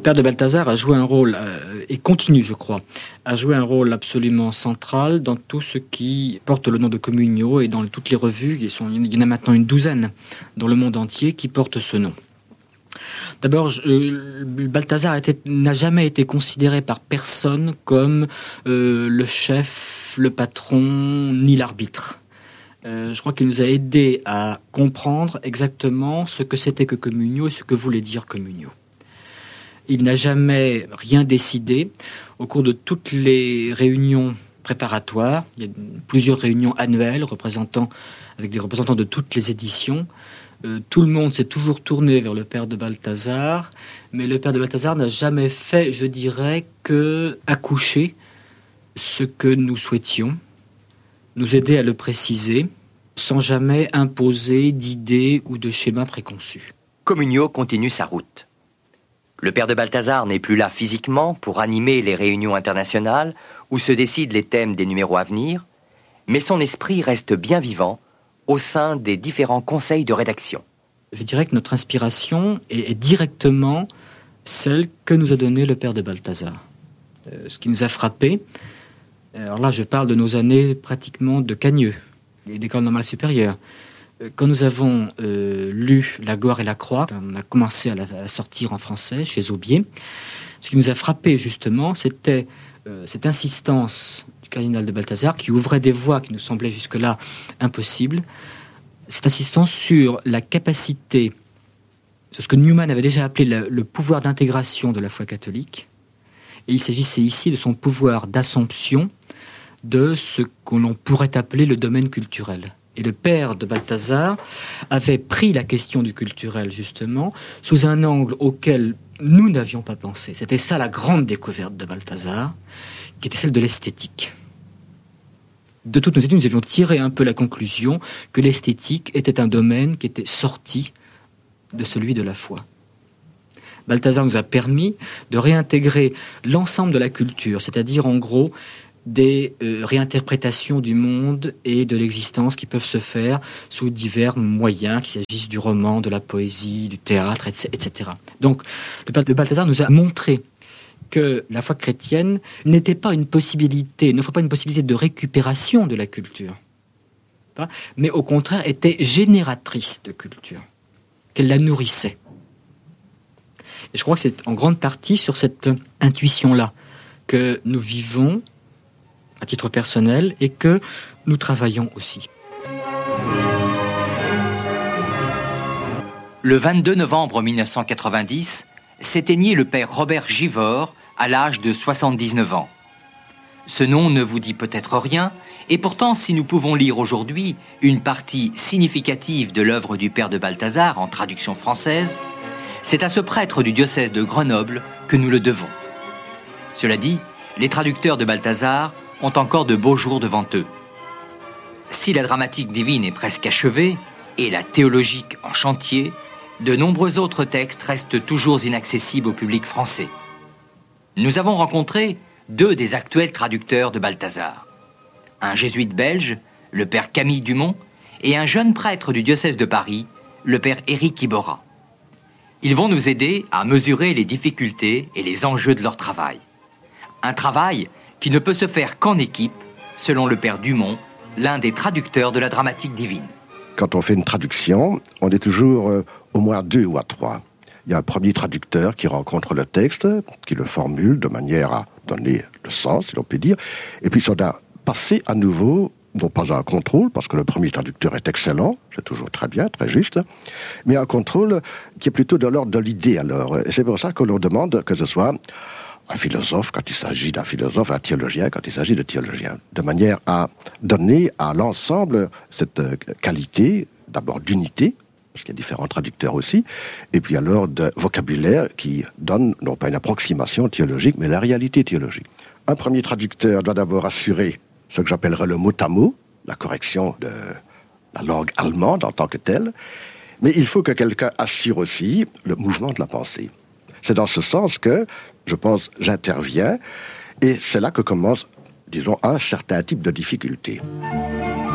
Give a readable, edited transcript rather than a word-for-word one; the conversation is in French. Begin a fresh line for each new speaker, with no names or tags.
père de Balthazar a joué un rôle, et continue, je crois, à jouer un rôle absolument central dans tout ce qui porte le nom de Communio et dans toutes les revues, il y en a maintenant une douzaine dans le monde entier qui portent ce nom. D'abord, Balthazar n'a jamais été considéré par personne comme le chef, le patron, ni l'arbitre. Je crois qu'il nous a aidés à comprendre exactement ce que c'était que Communio et ce que voulait dire Communio. Il n'a jamais rien décidé. Au cours de toutes les réunions préparatoires, il y a plusieurs réunions annuelles avec des représentants de toutes les éditions. Tout le monde s'est toujours tourné vers le père de Balthazar, mais le père de Balthazar n'a jamais fait, je dirais, que accoucher ce que nous souhaitions, nous aider à le préciser, sans jamais imposer d'idées ou de schémas préconçus.
Communio continue sa route. Le père de Balthazar n'est plus là physiquement pour animer les réunions internationales où se décident les thèmes des numéros à venir, mais son esprit reste bien vivant au sein des différents conseils de rédaction.
Je dirais que notre inspiration est directement celle que nous a donnée le père de Balthazar. Ce qui nous a frappé, alors là je parle de nos années pratiquement de cagneux, l'école normale supérieure. Quand nous avons lu La gloire et la croix, on a commencé à la sortir en français chez Aubier, ce qui nous a frappé justement, c'était cette insistance du cardinal de Balthazar qui ouvrait des voies qui nous semblaient jusque-là impossibles, cette insistance sur la capacité, sur ce que Newman avait déjà appelé le pouvoir d'intégration de la foi catholique, et il s'agissait ici de son pouvoir d'assomption de ce que l'on pourrait appeler le domaine culturel. Et le père de Balthazar avait pris la question du culturel, justement, sous un angle auquel nous n'avions pas pensé. C'était ça la grande découverte de Balthazar, qui était celle de l'esthétique. De toutes nos études, nous avions tiré un peu la conclusion que l'esthétique était un domaine qui était sorti de celui de la foi. Balthazar nous a permis de réintégrer l'ensemble de la culture, c'est-à-dire en gros des réinterprétations du monde et de l'existence qui peuvent se faire sous divers moyens, qu'il s'agisse du roman, de la poésie, du théâtre, etc. Donc, le père de Balthazar nous a montré que la foi chrétienne n'était pas une possibilité, n'offre pas une possibilité de récupération de la culture, mais au contraire était génératrice de culture, qu'elle la nourrissait. Et je crois que c'est en grande partie sur cette intuition-là que nous vivons à titre personnel, et que nous travaillons aussi.
Le 22 novembre 1990, s'éteignit le père Robert Givors à l'âge de 79 ans. Ce nom ne vous dit peut-être rien, et pourtant si nous pouvons lire aujourd'hui une partie significative de l'œuvre du père de Balthazar en traduction française, c'est à ce prêtre du diocèse de Grenoble que nous le devons. Cela dit, les traducteurs de Balthazar ont encore de beaux jours devant eux. Si la dramatique divine est presque achevée, et la théologique en chantier, de nombreux autres textes restent toujours inaccessibles au public français. Nous avons rencontré 2 des actuels traducteurs de Balthazar. Un jésuite belge, le père Camille Dumont, et un jeune prêtre du diocèse de Paris, le père Éric Iborra. Ils vont nous aider à mesurer les difficultés et les enjeux de leur travail. Un travail qui ne peut se faire qu'en équipe, selon le père Dumont, l'un des traducteurs de la dramatique divine.
Quand on fait une traduction, on est toujours au moins 2 ou à 3. Il y a un premier traducteur qui rencontre le texte, qui le formule de manière à donner le sens, si l'on peut dire, et puis on a passé à nouveau, non pas à un contrôle, parce que le premier traducteur est excellent, c'est toujours très bien, très juste, mais un contrôle qui est plutôt de l'ordre de l'idée alors. Et c'est pour ça que l'on demande que ce soit un philosophe quand il s'agit d'un philosophe, un théologien quand il s'agit de théologien, de manière à donner à l'ensemble cette qualité, d'abord d'unité, parce qu'il y a différents traducteurs aussi, et puis alors de vocabulaire qui donne, non pas une approximation théologique, mais la réalité théologique. Un premier traducteur doit d'abord assurer ce que j'appellerais le mot à mot, la correction de la langue allemande en tant que telle, mais il faut que quelqu'un assure aussi le mouvement de la pensée. C'est dans ce sens que, je pense, j'interviens, et c'est là que commence, disons, un certain type de difficulté.